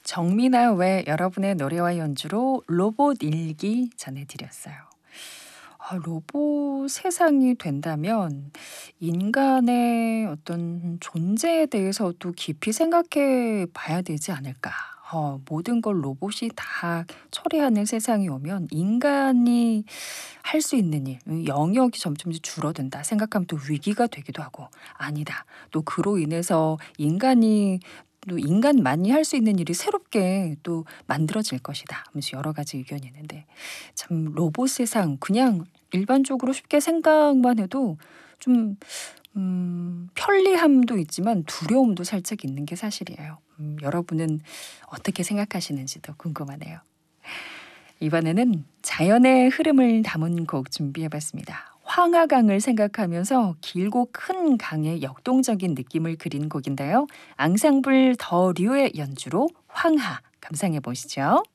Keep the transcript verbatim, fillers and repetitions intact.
정미나 외 여러분의 노래와 연주로 로봇 일기 전해드렸어요. 아, 로봇 세상이 된다면 인간의 어떤 존재에 대해서도 깊이 생각해 봐야 되지 않을까. 어, 모든 걸 로봇이 다 처리하는 세상이 오면 인간이 할 수 있는 일, 음, 영역이 점점 줄어든다 생각하면 또 위기가 되기도 하고, 아니다. 또 그로 인해서 인간이 또 인간만이 할 수 있는 일이 새롭게 또 만들어질 것이다 하면서 여러 가지 의견이 있는데, 참 로봇 세상 그냥 일반적으로 쉽게 생각만 해도 좀 음 편리함도 있지만 두려움도 살짝 있는 게 사실이에요. 음 여러분은 어떻게 생각하시는지도 궁금하네요. 이번에는 자연의 흐름을 담은 곡 준비해 봤습니다. 황하강을 생각하면서 길고 큰 강의 역동적인 느낌을 그린 곡인데요. 앙상블 더 류의 연주로 황하 감상해 보시죠.